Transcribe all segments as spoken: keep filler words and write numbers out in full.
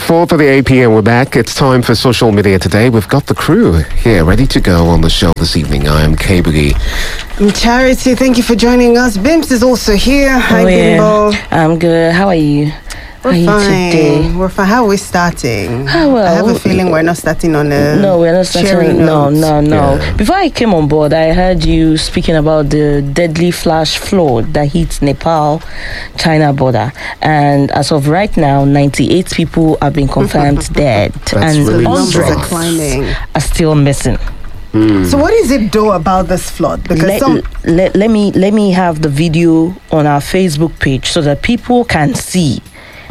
four thirty-eight p.m. We're back. It's time for social media today. We've got the crew here ready to go on the show this evening. I am K Boogie. I'm Charity. Thank you for joining us. Bims is also here. Hi, oh, yeah. Bimbo. I'm good. How are you? We're How are fine. you today? We're fine. How are we starting? Oh, well, I have a feeling we're not starting on a No, we're not starting. No, no, no. Yeah. Before I came on board, I heard you speaking about the deadly flash flood that hit Nepal, China border. And as of right now, ninety-eight people have been confirmed dead. That's and really numbers strong. are climbing. are still missing. So what is it though about this flood? Because Let, some let, let me let me have the video on our Facebook page so that people can see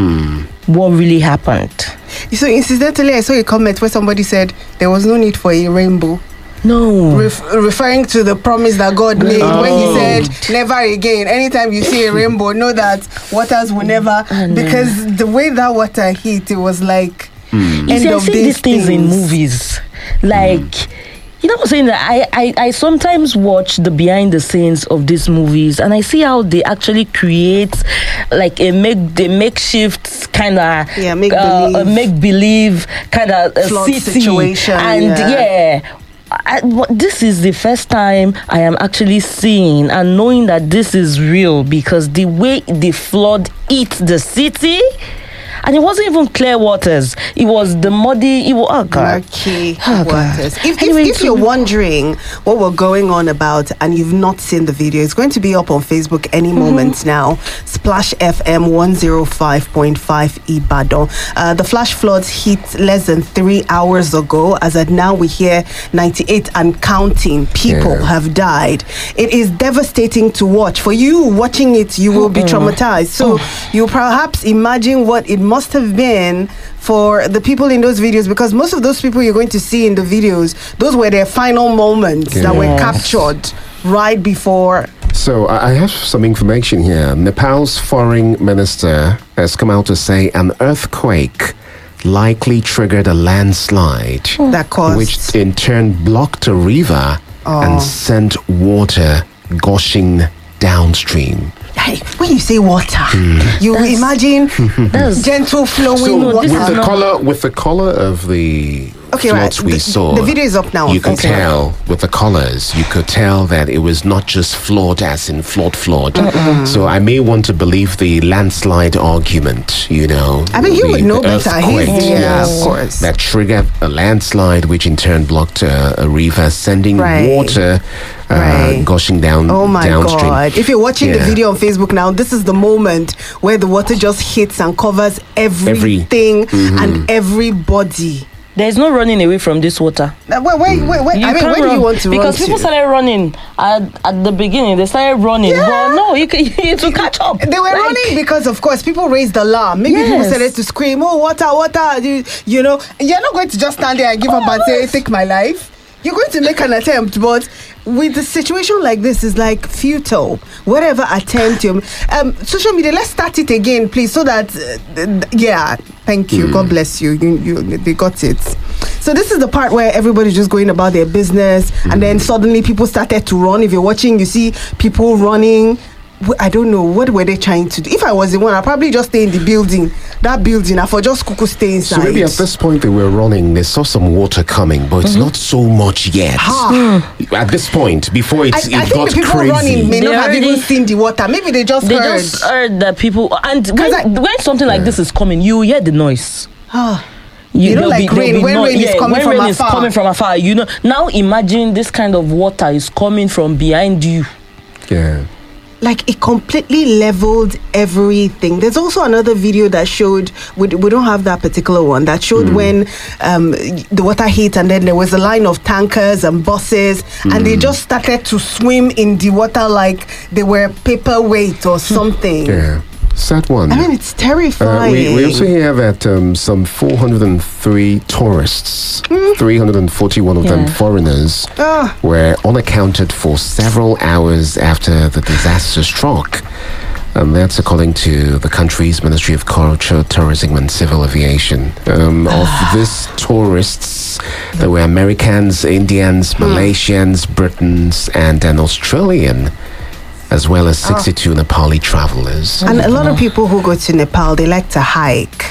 what really happened. so incidentally, I saw a comment where somebody said there was no need for a rainbow. No. Ref- referring to the promise that God made Oh. when He said, "Never again." Anytime you see a rainbow, know that waters will never. know. Because the way that water hit, it was like You end see, I of see days these things in movies. Like, you know what I'm saying? That I, I, I sometimes watch the behind the scenes of these movies and I see how they actually create like a make the makeshift kind of Yeah, make uh, believe. a make believe kind of Flood city situation, and yeah. yeah. I, what- this is the first time I am actually seeing and knowing that this is real because the way the flood hit the city, and it wasn't even clear waters. It was the muddy. It was, oh God. murky Oh, God. waters. If, Anyway, if, if so- you're wondering what we're going on about and you've not seen the video, it's going to be up on Facebook any Mm-hmm. moment now. Splash F M one oh five point five Ibadan. Uh, the flash floods hit less than three hours ago. As at now, we hear ninety-eight and counting people Yeah. have died. It is devastating to watch. For you watching it, you will be traumatized. So you perhaps imagine what it must have been for the people in those videos, because most of those people you're going to see in the videos, those were their final moments that were Yes. captured right before. So I I have some information here. Nepal's foreign minister has come out to say an earthquake likely triggered a landslide, That caused- which in turn blocked a river Oh. and sent water gushing downstream. Hey, when you say water, you imagine That's- gentle flowing So water. with is the not- color, with the color of the Okay, floods right. we The- saw, the video is up now on You could Facebook. tell with the colors, you could tell that it was not just flood as in flood, flood. So I may want to believe the landslide argument. You know, I mean, you the- would know the better. earthquake, He's- yeah, yes, of course. that triggered a landslide, which in turn blocked a, a river, sending Right. water uh, Right. gushing down Oh my downstream. God. If you're watching the Yeah. video on Facebook now, this is the moment where the water just hits and covers everything and everybody. There's no running away from this water. Now, Wait, wait, wait, wait. I mean, can't where do you run. want to because run people to? started running at, at the beginning. They started running. Yeah. But no, you can you to catch up. They were Like, running because, of course, people raised the alarm. Maybe people Yes. started to scream, "Oh, water, water!" You, you know, you're not going to just stand there and give up and say, "Take my life." You're going to make an attempt, but with the situation like this, is like futile. Whatever attempt you, um, social media. Let's start it again, please, so that uh, th- yeah. Thank you. God bless you. You, you. They got it. So this is the part where everybody's just going about their business, and then suddenly people started to run. If you're watching, you see people running. Wh- I don't know, what were they trying to do? If I was the one, I'd probably just stay in the building. That building, I for just cuckoo stay inside. So maybe at this point they were running, they saw some water coming, but it's not so much yet. Ah. At this point, before I, it, I it think got the people crazy. running may They not have already- even seen the water. Maybe they just They heard. just heard that people and when, I- when something like this is coming, you hear the noise. Ah. You know, there'll like there'll rain, when no- rain is coming when from rain afar. is coming from afar. You know, now imagine this kind of water is coming from behind you. Yeah. Like it completely leveled everything. There's also another video that showed, we, we don't have that particular one, that showed when um, the water hit and then there was a line of tankers and buses and they just started to swim in the water like they were paperweight or something. Yeah. Sad one. I mean, it's Uh, terrifying. we, we also hear that um, some four hundred three tourists, three hundred forty-one of them Yeah. foreigners, Ah. were unaccounted for several hours after the disaster struck. And that's according to the country's Ministry of Culture, Tourism and Civil Aviation. Um, of these tourists, there were Americans, Indians, Malaysians, Britons, and an Australian, as well as sixty-two Nepali travelers. And a lot of people who go to Nepal, they like to hike.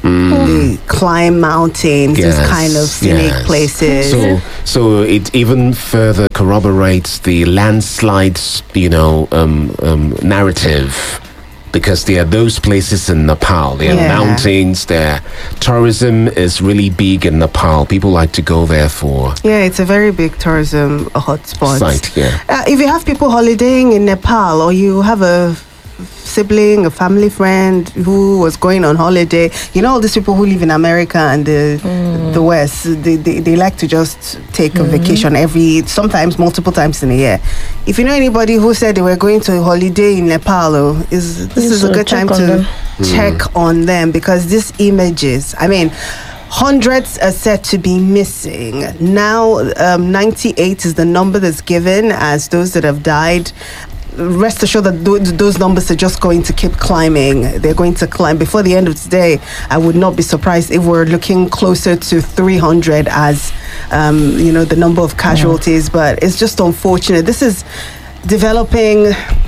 They climb mountains, these Yes, kind of scenic yes. places. So, so it even further corroborates the landslides, you know, um, um, narrative, because there are those places in Nepal. There are Yeah. mountains. There, tourism is really big in Nepal. People like to go there for Yeah, it's a very big tourism hotspot. sight. Yeah. Uh, if you have people holidaying in Nepal, or you have a sibling, a family friend who was going on holiday, you know, all these people who live in America and the the West, they, they, they like to just take a vacation every, sometimes multiple times in a year. If you know anybody who said they were going to a holiday in Nepal, oh, is this Yes, is a so good check time on to them. check on them, because these images, I mean, hundreds are said to be missing. Now, um, ninety-eight is the number that's given as those that have died. Rest assured that th- those numbers are just going to keep climbing. They're going to climb. Before the end of today, I would not be surprised if we're looking closer to three hundred as, um, you know, the number of casualties. But it's just unfortunate. This is developing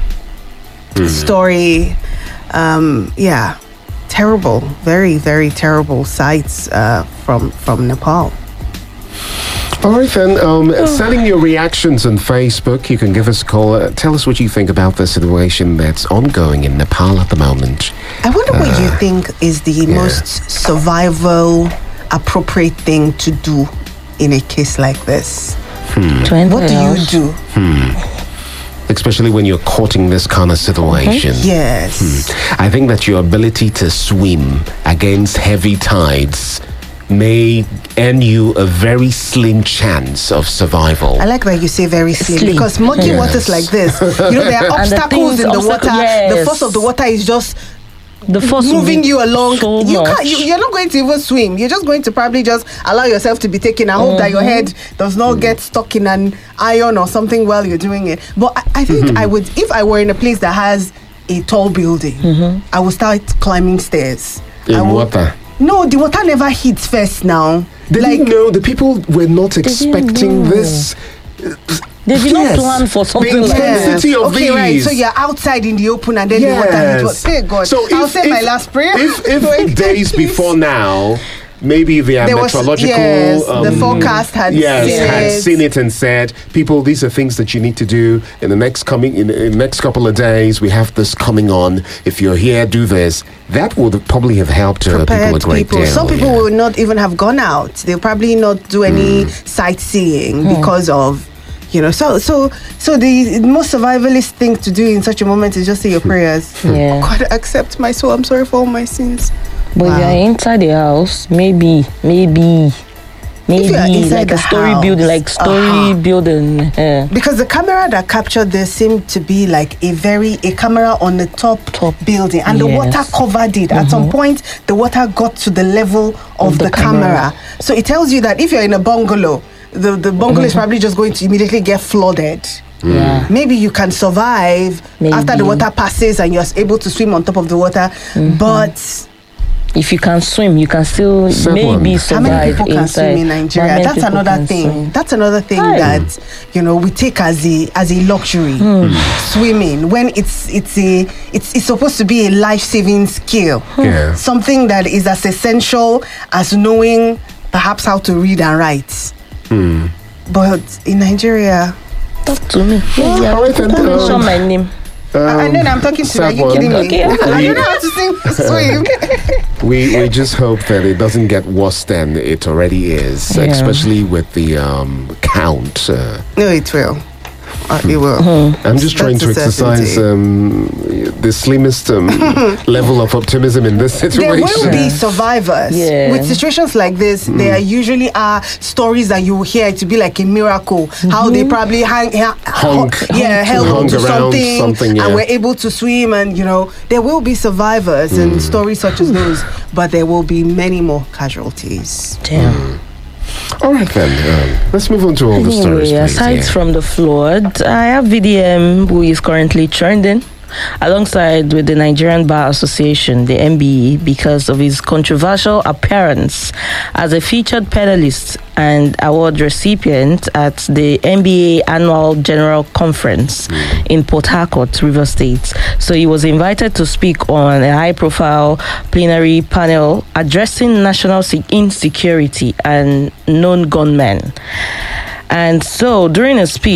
story. Um, yeah, terrible, very, very terrible sights uh, from from Nepal. All right, then. Um, sending your reactions on Facebook. You can give us a call. Uh, tell us what you think about the situation that's ongoing in Nepal at the moment. I wonder what you think is the most survival appropriate thing to do in a case like this. To enter What do a you house. do? Especially when you're caught in this kind of situation. Yes. I think that your ability to swim against heavy tides may earn you a very slim chance of survival. I like that you say very slim, Slim. because murky Yes. waters like this, you know, there are And the obstacles things- in the obstacle- water. The yes. force of the water is just The force will moving be you along. so you much. can't. You, you're not going to even swim. You're just going to probably just allow yourself to be taken. I hope that your head does not get stuck in an iron or something while you're doing it. But I, I think I would, if I were in a place that has a tall building, I would start climbing stairs. I In would- water. No, the water never hits first now. They like didn't know. The people were not didn't expecting know. this. They did Yes. not plan for something The like intensity that. City of okay, right. these. So you're outside in the open, and then the water hits. What? Say God. So I'll if- say my if- last prayer. If, if Like, days please. before now, maybe the There was- meteorological yes, the um, forecast had yes, seen had it. seen it and said, people, these are things that you need to do in the next coming in, in the next couple of days. We have this coming on. If you're here, do this. That would probably have helped uh, people Prepared a great people. deal. Some people yeah. will not even have gone out. They'll probably not do any sightseeing because of, you know. So, so, so the most survivalist thing to do in such a moment is just say your prayers. Yeah. God, accept my soul. I'm sorry for all my sins. But if Wow. you're inside the house, maybe, maybe, maybe you are inside like the a story house, building, like story uh-huh. building. Yeah. Because the camera that captured this seemed to be like a very a camera on the top, Top. building, and the Yes. water covered it. At some point, the water got to the level of, Of the, the camera. camera. So it tells you that if you're in a bungalow, the, the bungalow is probably just going to immediately get flooded. Yeah. Maybe you can survive after the Maybe. water passes and you're able to swim on top of the water, but If you can swim, you can still Seven. maybe how survive many people can inside. swim in Nigeria? How many That's people another can thing. swim? That's another thing Aye. that you know we take as a as a luxury. Swimming, when it's it's a it's it's supposed to be a life saving skill. Yeah. Something that is as essential as knowing perhaps how to read and write. But in Nigeria, Talk to me. Yeah, yeah. all right then, Don't mention um, my name. and then I'm talking to you. Are you Samuel. kidding me? Okay. I don't know how to sing swim. We we just hope that it doesn't get worse than it already is, Yeah. especially with the um, count. Uh, No, it will. Uh, it will. I'm just trying to That's a exercise certainty. um, the slimmest um, level of optimism in this There situation. will be survivors. Yeah. With situations like this, there usually are stories that you will hear to be like a miracle. How they probably hang, ha- Hung- yeah, held hung onto around something, something, yeah. and were able to swim. And you know, there will be survivors and stories such as those, but there will be many more casualties. Damn. All right then, um, let's move on to all the stories, Anyway, please. aside yeah. from the flood, I have V D M who is currently trending alongside with the Nigerian Bar Association, the N B E, because of his controversial appearance as a featured panelist and award recipient at the N B A Annual General Conference in Port Harcourt, Rivers State. So he was invited to speak on a high-profile plenary panel addressing national se- insecurity and known gunmen. And so during a speech,